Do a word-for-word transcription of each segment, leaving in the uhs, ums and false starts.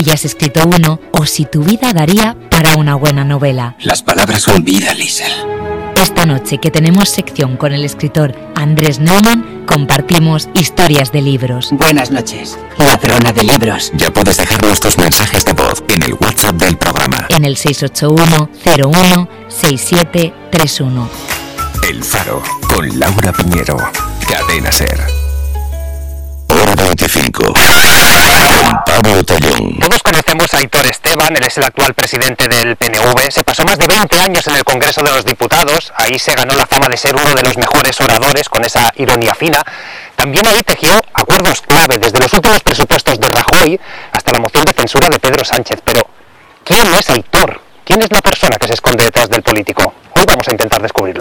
hayas escrito uno o si tu vida daría para una buena novela. Las palabras son vida, Liesl. Esta noche que tenemos sección con el escritor Andrés Neumann, compartimos historias de libros. Buenas noches, ladrona de libros. Ya puedes dejarnos tus mensajes de voz en el WhatsApp del programa. En el seis ocho uno cero uno seis siete tres uno. El Faro, con Laura Piñero. Cadena SER. Hora veinticinco. Con Pablo Tellón. Todos conocemos a Aitor Esteban, él es el actual presidente del P N V. Se pasó más de veinte años en el Congreso de los Diputados. Ahí se ganó la fama de ser uno de los mejores oradores, con esa ironía fina. También ahí tejió acuerdos clave, desde los últimos presupuestos de Rajoy hasta la moción de censura de Pedro Sánchez. Pero, ¿quién es Aitor? ¿Quién es la persona que se esconde detrás del político? Hoy vamos a intentar descubrirlo.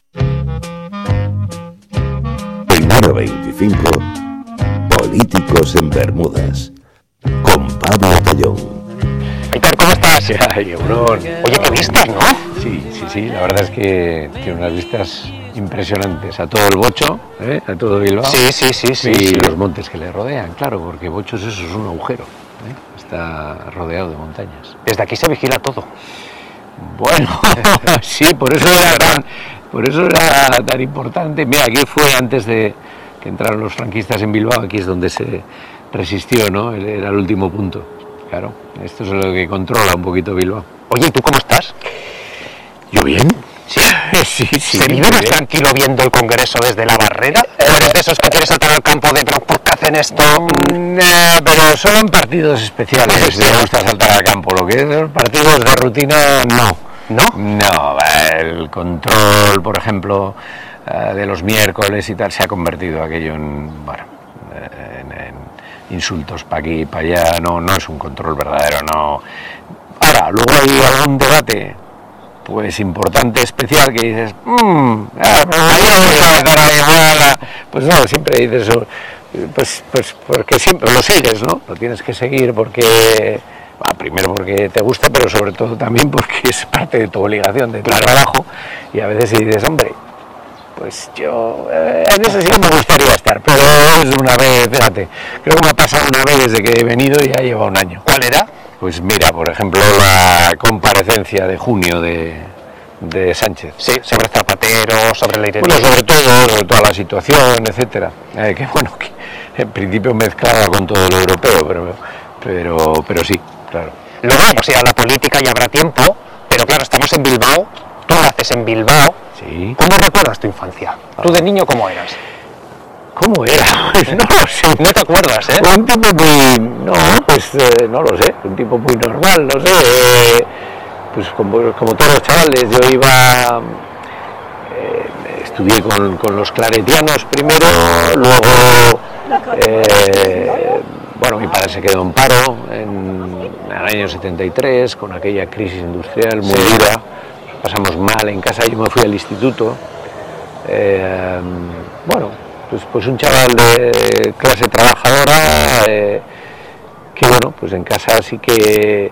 En Hora veinticinco, Políticos en Bermudas, con Pablo Tellón. Aitor, ¿cómo estás? Ay, Eurón. Oye, qué vistas, ¿no? Sí, sí, sí, la verdad es que tiene unas vistas impresionantes a todo el Bocho, ¿eh? A todo Bilbao. Sí, sí, sí, sí. Y sí. los montes que le rodean, claro, porque Bochos eso es un agujero, ¿eh? Está rodeado de montañas. Desde aquí se vigila todo. Bueno, sí, por eso era tan, por eso era tan importante. Mira, aquí fue antes de que entraron los franquistas en Bilbao, aquí es donde se resistió, ¿no? Era el último punto. Claro, esto es lo que controla un poquito Bilbao. Oye, ¿y tú cómo estás? ¿Yo bien? Sí, sí, sí. ¿Se vive más tranquilo viendo el Congreso desde la barrera? ¿O eres de esos que quieres saltar al campo de pero por qué hacen esto? Mm, eh, pero solo en partidos especiales me gusta saltar al campo. Lo que es los partidos de rutina, no. ¿No? No, el control, por ejemplo, de los miércoles y tal, se ha convertido aquello en, bueno, en, en insultos para aquí y para allá. No, no es un control verdadero, no. Ahora, luego hay algún debate pues importante, especial, que dices, mmm, ah, pues no, siempre dices eso, pues, pues porque siempre lo sigues, ¿no? Lo tienes que seguir porque, bueno, primero porque te gusta, pero sobre todo también porque es parte de tu obligación, de tu trabajo, y a veces dices, hombre, pues yo, eh, en eso sí me gustaría estar, pero es una vez, fíjate, creo que me ha pasado una vez desde que he venido y ya lleva un año. ¿Cuál era? Pues mira, por ejemplo, la comparecencia de junio de, de Sánchez. Sí, sobre Zapatero, sobre la Bueno, sobre todo, sobre toda la situación, etcétera. Eh, que bueno, que en principio mezclaba con todo lo europeo, pero, pero, pero sí, claro. Luego vamos a ir a la política y habrá tiempo, pero claro, estamos en Bilbao, tú naces en Bilbao. Sí. ¿Cómo recuerdas tu infancia? ¿Tú de niño cómo eras? ¿Cómo era? Pues no lo sé. No te acuerdas, ¿eh? Un tipo muy... No, pues eh, no lo sé. Un tipo muy normal, no sé. Eh, pues como, como todos los chavales, yo iba... Eh, estudié con, con los claretianos primero, luego... Eh, bueno, mi padre se quedó en paro en, en el año setenta y tres, con aquella crisis industrial muy sí. dura. Pasamos mal en casa, yo me fui al instituto. Eh, bueno... Pues, pues un chaval de clase trabajadora, eh, que bueno, pues en casa sí que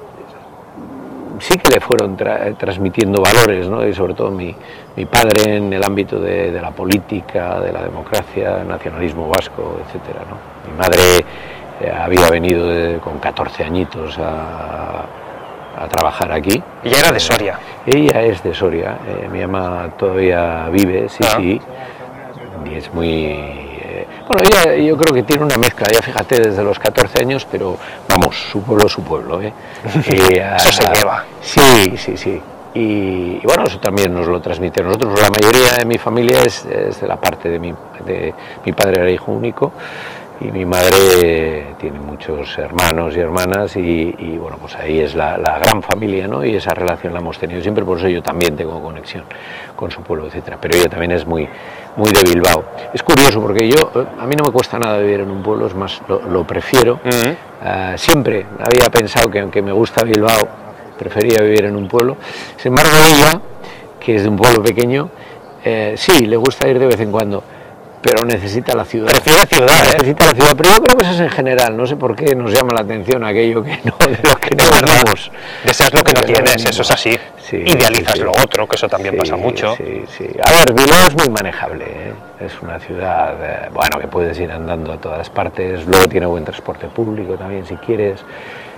sí que le fueron tra transmitiendo valores, ¿no? Y sobre todo mi, mi padre en el ámbito de, de la política, de la democracia, nacionalismo vasco, etcétera, ¿no? Mi madre eh, había venido de, con catorce añitos a, a trabajar aquí. ¿Ella era de Soria? Eh, ella es de Soria, eh, mi mamá todavía vive, sí, ah. sí. Y es muy... Eh, bueno, ella yo creo que tiene una mezcla, ya fíjate, desde los catorce años, pero vamos, su pueblo, su pueblo, ¿eh? Y, uh, eso se lleva. Sí, sí, sí. Y, y bueno, eso también nos lo transmite. Nosotros, la mayoría de mi familia es, es de la parte de mi, de mi padre, era hijo único, y mi madre tiene muchos hermanos y hermanas, y, y bueno, pues ahí es la, la gran familia, ¿no? Y esa relación la hemos tenido siempre, por eso yo también tengo conexión con su pueblo, etcétera. Pero ella también es muy, muy de Bilbao. Es curioso porque yo, a mí no me cuesta nada vivir en un pueblo, es más, lo, lo prefiero. Uh-huh. uh, siempre había pensado que aunque me gusta Bilbao, prefería vivir en un pueblo. Sin embargo, ella, que es de un pueblo pequeño, eh, sí, le gusta ir de vez en cuando, pero necesita la ciudad. Prefiere la ciudad, ¿eh? Necesita la ciudad, pero yo creo que eso es en general, no sé por qué nos llama la atención aquello que no, de lo que no hablamos. Deseas lo que no tienes, eso es así. Sí, Idealizas sí, sí. lo otro, que eso también sí, pasa mucho. Sí, sí. A ver, Bilbao es muy manejable, ¿eh? Es una ciudad, eh, bueno, que puedes ir andando a todas partes, luego tiene buen transporte público también si quieres.